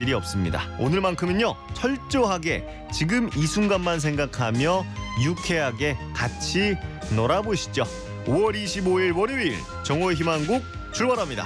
일이 없습니다. 오늘만큼은요 철저하게 지금 이 순간만 생각하며 유쾌하게 같이 놀아보시죠. 5월 25일 월요일 정오의 희망곡 출발합니다.